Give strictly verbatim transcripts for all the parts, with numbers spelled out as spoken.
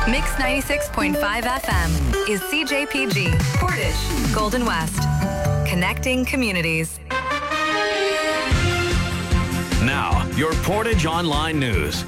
Mix ninety-six point five F M is C J P G, Portage, Golden West. Connecting communities. Now, your Portage Online News.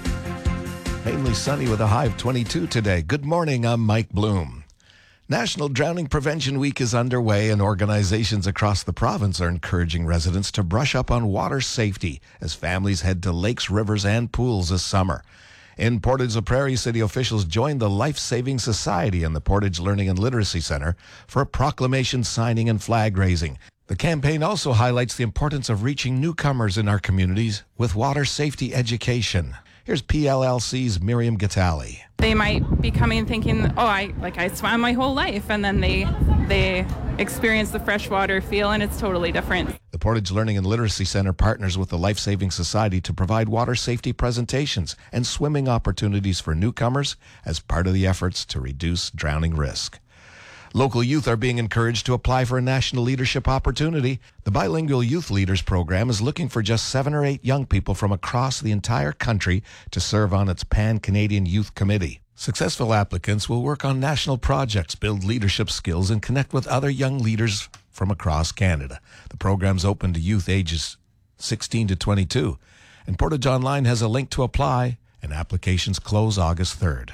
Mainly sunny with a high of twenty-two today. Good morning, I'm Mike Bloom. National Drowning Prevention Week is underway, and organizations across the province are encouraging residents to brush up on water safety as families head to lakes, rivers, and pools this summer. In Portage la Prairie, city officials joined the Life Saving Society and the Portage Learning and Literacy Center for a proclamation signing and flag raising. The campaign also highlights the importance of reaching newcomers in our communities with water safety education. Here's P L L C's Miriam Gatali. They might be coming thinking, oh, I like I swam my whole life, and then they they experience the freshwater feel, and it's totally different. The Portage Learning and Literacy Center partners with the Life Saving Society to provide water safety presentations and swimming opportunities for newcomers as part of the efforts to reduce drowning risk. Local youth are being encouraged to apply for a national leadership opportunity. The Bilingual Youth Leaders Program is looking for just seven or eight young people from across the entire country to serve on its Pan-Canadian Youth Committee. Successful applicants will work on national projects, build leadership skills, and connect with other young leaders from across Canada. The program's open to youth ages sixteen to twenty-two, and Portage Online has a link to apply, and applications close August third.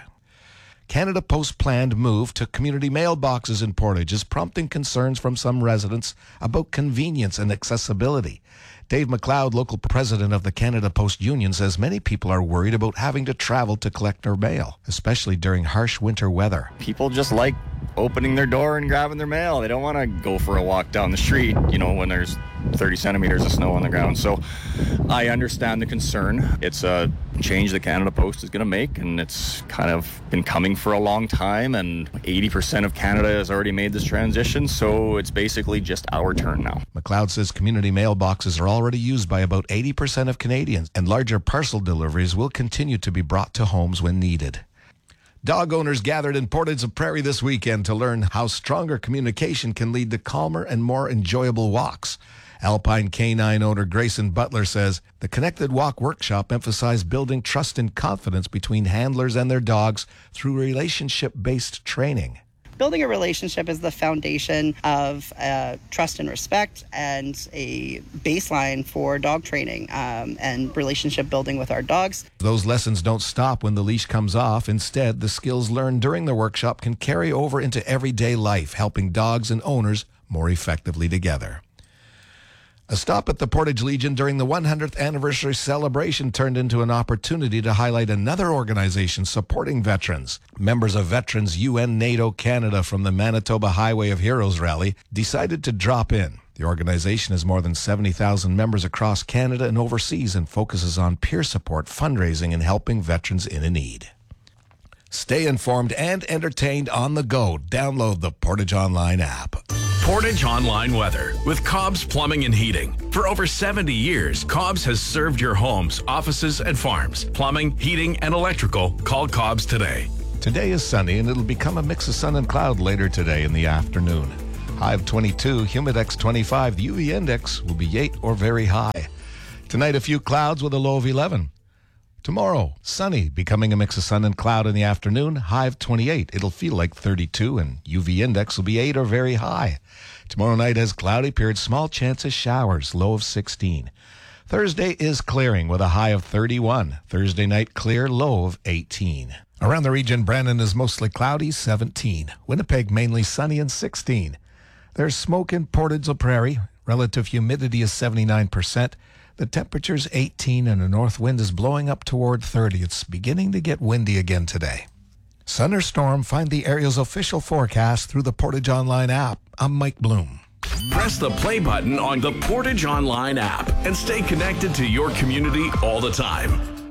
Canada Post's planned move to community mailboxes in Portage is prompting concerns from some residents about convenience and accessibility. Dave McLeod, local president of the Canada Post Union, says many people are worried about having to travel to collect their mail, especially during harsh winter weather. People just like opening their door and grabbing their mail. They don't want to go for a walk down the street, you know, when there's thirty centimeters of snow on the ground. So I understand the concern. It's a change that Canada Post is going to make, and it's kind of been coming for a long time, and eighty percent of Canada has already made this transition, so it's basically just our turn now. McLeod says community mailboxes are already used by about eighty percent of Canadians, and larger parcel deliveries will continue to be brought to homes when needed. Dog owners gathered in Portage la Prairie this weekend to learn how stronger communication can lead to calmer and more enjoyable walks. Alpine Canine owner Grayson Butler says the Connected Walk workshop emphasized building trust and confidence between handlers and their dogs through relationship-based training. Building a relationship is the foundation of uh, trust and respect, and a baseline for dog training um, and relationship building with our dogs. Those lessons don't stop when the leash comes off. Instead, the skills learned during the workshop can carry over into everyday life, helping dogs and owners more effectively together. A stop at the Portage Legion during the one hundredth anniversary celebration turned into an opportunity to highlight another organization supporting veterans. Members of Veterans U N NATO Canada from the Manitoba Highway of Heroes rally decided to drop in. The organization has more than seventy thousand members across Canada and overseas and focuses on peer support, fundraising, and helping veterans in need. Stay informed and entertained on the go. Download the Portage Online app. Portage Online Weather with Cobb's Plumbing and Heating. For over seventy years, Cobb's has served your homes, offices, and farms. Plumbing, heating, and electrical. Call Cobb's today. Today is sunny, and it'll become a mix of sun and cloud later today in the afternoon. High of twenty-two, humidex twenty-five. The U V index will be eight or very high. Tonight, a few clouds with a low of eleven. Tomorrow, sunny, becoming a mix of sun and cloud in the afternoon, high of twenty-eight. It'll feel like thirty-two, and U V index will be eight or very high. Tomorrow night has cloudy periods, small chance of showers, low of sixteen. Thursday is clearing with a high of thirty-one. Thursday night clear, low of eighteen. Around the region, Brandon is mostly cloudy, seventeen. Winnipeg mainly sunny and sixteen. There's smoke in Portage la Prairie. Relative humidity is seventy-nine percent. The temperature's eighteen and a north wind is blowing up toward thirty. It's beginning to get windy again today. Sun or storm, find the area's official forecast through the Portage Online app. I'm Mike Bloom. Press the play button on the Portage Online app and stay connected to your community all the time.